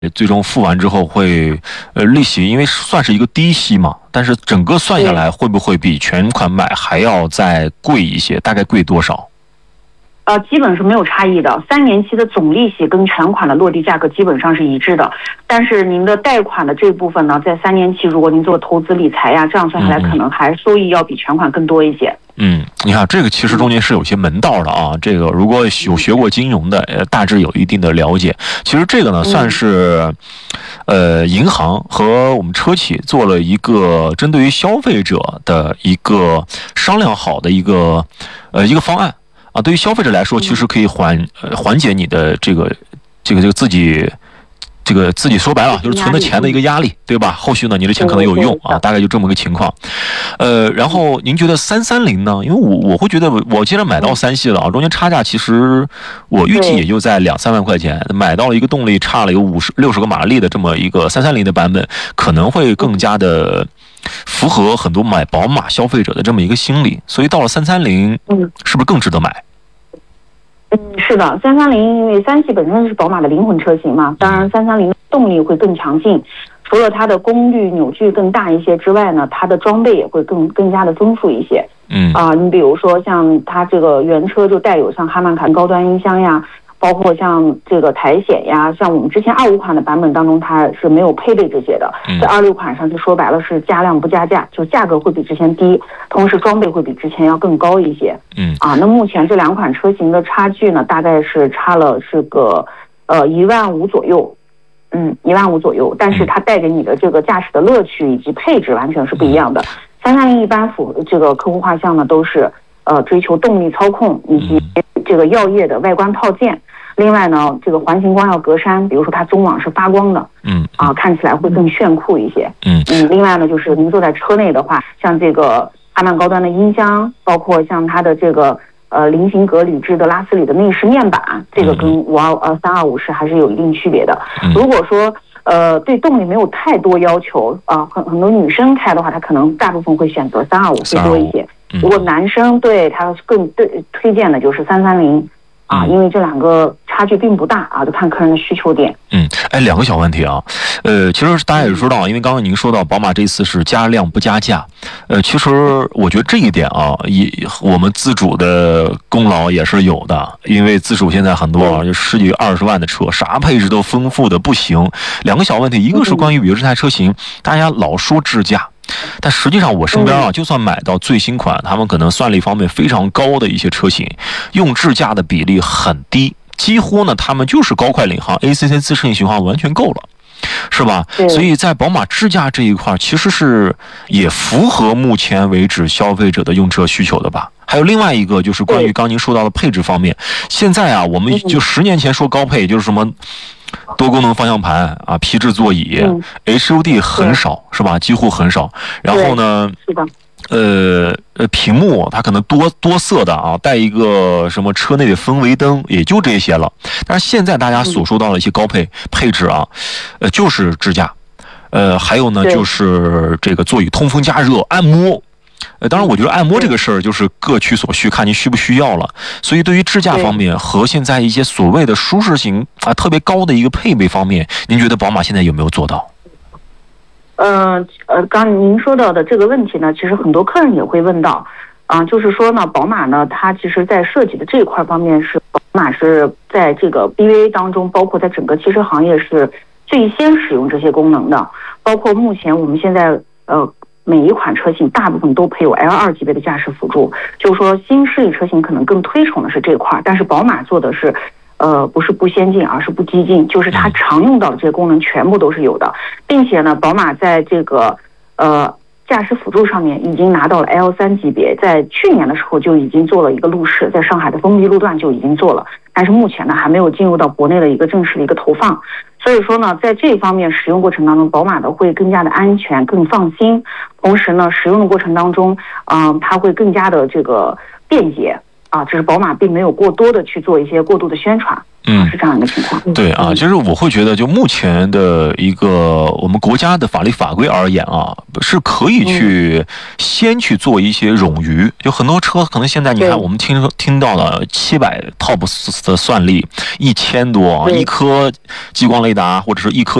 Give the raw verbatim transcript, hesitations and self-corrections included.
最终付完之后会，呃，利息因为算是一个低息嘛，但是整个算下来会不会比全款买还要再贵一些？大概贵多少？ 呃，基本是没有差异的，三年期的总利息跟全款的落地价格基本上是一致的，但是您的贷款的这部分呢，在三年期如果您做投资理财呀，这样算下来可能还收益要比全款更多一些。 嗯，你看这个其实中间是有些门道的啊。这个如果有学过金融的，呃，大致有一定的了解。其实这个呢，算是，呃，银行和我们车企做了一个针对于消费者的一个商量好的一个，呃，一个方案啊。对于消费者来说，其实可以缓呃缓解你的这个这个这个自己。这个自己说白了就是存的钱的一个压力，对吧？后续呢，你的钱可能有用啊，大概就这么个情况。呃，然后您觉得三三零呢？因为我我会觉得我既然买到三系了啊，中间差价其实我预计也就在两三万块钱，买到了一个动力差了有五十六十个马力的这么一个三三零的版本，可能会更加的符合很多买宝马消费者的这么一个心理，所以到了三三零，嗯，是不是更值得买？ 嗯，是的，三三零因为三系本身是宝马的灵魂车型嘛，当然三三零动力会更强劲，除了它的功率扭矩更大一些之外呢，它的装备也会更更加的丰富一些。嗯啊、呃，你比如说像它这个原车就带有像哈曼卡高端音箱呀，包括像这个苔藓呀，像我们之前二五款的版本当中它是没有配备这些的，在二六款上就说白了是加量不加价，就价格会比之前低，同时装备会比之前要更高一些。嗯啊，那目前这两款车型的差距呢，大概是差了是个呃一万五左右。嗯，一万五左右，但是它带给你的这个驾驶的乐趣以及配置完全是不一样的。三三零一般符这个客户画像呢，都是呃追求动力操控以及这个耀眼的外观套件。另外呢，这个环形光耀格栅，比如说它中网是发光的，嗯啊，看起来会更炫酷一些。嗯嗯，另外呢，就是您坐在车内的话，像这个哈曼高端的音箱，包括像它的这个。呃，菱形格铝制的拉丝里的内饰面板，这个跟五二呃三二五是还是有一定区别的。如果说呃对动力没有太多要求啊、呃，很很多女生开的话，她可能大部分会选择三二五会多一些。如果男生对他更对推荐的就是三三零啊，因为这两个差距并不大啊，就看客人的需求点。嗯， 哎，两个小问题啊，呃，其实大家也知道，因为刚刚您说到宝马这次是加量不加价，呃，其实我觉得这一点啊，也我们自主的功劳也是有的，因为自主现在很多啊，就十几二十万的车，啥配置都丰富的不行。两个小问题，一个是关于比如这台车型，大家老说智驾。但实际上我身边啊，就算买到最新款，他们可能算力方面非常高的一些车型，用智驾的比例很低，几乎呢他们就是高快领航 A C C 自适应巡航完全够了，是吧？所以在宝马智驾这一块其实是也符合目前为止消费者的用车需求的吧。还有另外一个就是关于刚您说到的配置方面，现在啊我们就十年前说高配就是什么多功能方向盘啊，皮质座椅、嗯、H U D 很少是吧？几乎很少。然后呢，是的，呃呃，屏幕它可能多多色的啊，带一个什么车内的氛围灯，也就这些了。但是现在大家所说到的一些高配配置啊，呃，就是支架，呃，还有呢就是这个座椅通风加热、按摩。呃，当然，我觉得按摩这个事儿就是各取所需，看您需不需要了。所以，对于智驾方面和现在一些所谓的舒适性啊特别高的一个配备方面，您觉得宝马现在有没有做到？ 呃呃，刚您说到的这个问题呢，其实很多客人也会问到啊、呃，就是说呢，宝马呢，它其实在设计的这一块方面是宝马是在这个 B V A 当中，包括在整个汽车行业是最先使用这些功能的，包括目前我们现在呃。每一款车型大部分都配有 L 二 级别的驾驶辅助，就是说新势力车型可能更推崇的是这块，但是宝马做的是，呃，不是不先进，而是不激进，就是它常用到的这些功能全部都是有的，并且呢，宝马在这个呃驾驶辅助上面已经拿到了 L 三 级别，在去年的时候就已经做了一个路试，在上海的封闭路段就已经做了，但是目前呢还没有进入到国内的一个正式的一个投放。所以说呢，在这方面使用过程当中，宝马的会更加的安全、更放心。同时呢，使用的过程当中，嗯、呃，它会更加的这个便捷啊，只是宝马并没有过多的去做一些过度的宣传。 嗯， 是这样一个情况。 对啊，其实我会觉得，就目前的一个我们国家的法律法规而言啊，是可以去先去做一些冗余。有很多车可能现在你看，我们听听到了七百 T O P S 的算力，一千多，一颗激光雷达或者是一颗